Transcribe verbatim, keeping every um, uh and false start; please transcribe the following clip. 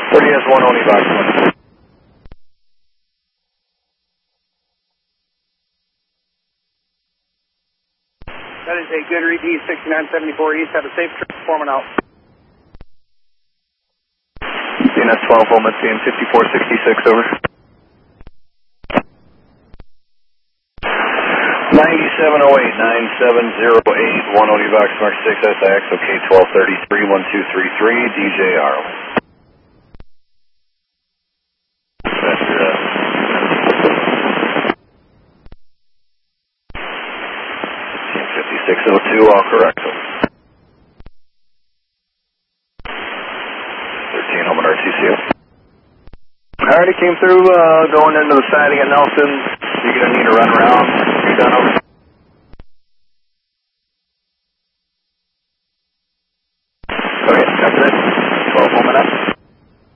thirty has one only box. That is a good read, D sixty-nine seventy-four East. Have a safe trip, forming out. C N S twelve, Omen, C N fifty-four sixty-six, over. ninety-seven oh eight, nine seven oh eight, one only box, Mark six S I X, OK twelve thirty-three, one two three three, D J R. fifty-six oh two, all correct. thirteen, home at R T C. Alright, it came through, uh, going into the siding at Nelson. You're going to need to run around. You're done, over. Okay, that's it. twelve home and up.